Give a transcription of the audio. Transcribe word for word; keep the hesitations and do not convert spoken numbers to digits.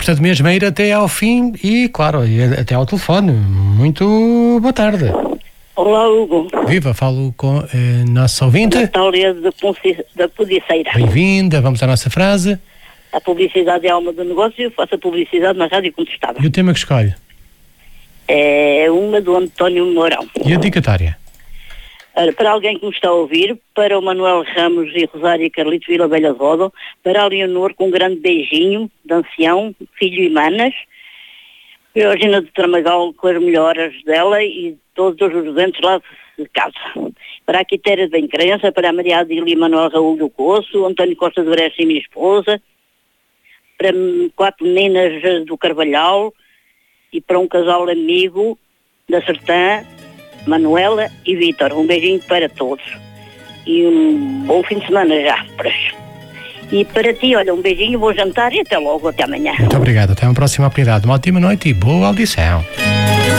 portanto, mesmo a ir até ao fim e, claro, e até ao telefone. Muito boa tarde. Olá, Hugo. Viva, falo com a eh, nossa ouvinte. Natália da, Ponce, da Pudiceira. Bem-vinda, vamos à nossa frase. A publicidade é a alma do negócio, eu faço a publicidade na Rádio Contestada. E o tema que escolhe? É uma do António Mourão. E a dedicatória? Ora, para alguém que me está a ouvir, para o Manuel Ramos e Rosário Carlitos Vila Velha de Rodo, para a Leonor com um grande beijinho, de ancião, filho e manas, para a Eugênia de Tramagal com as melhoras dela e todos os doentes lá de casa. Para a Quitéria de Bencrença, para a Maria Adília e Manuel Raul do Coço, António Costa de Brecha e minha esposa, para quatro meninas do Carvalhal e para um casal amigo da Sertã, Manuela e Vítor. Um beijinho para todos. E um bom fim de semana já. E para ti, olha, um beijinho, bom jantar e até logo, até amanhã. Muito obrigado. Até uma próxima oportunidade. Uma ótima noite e boa audição.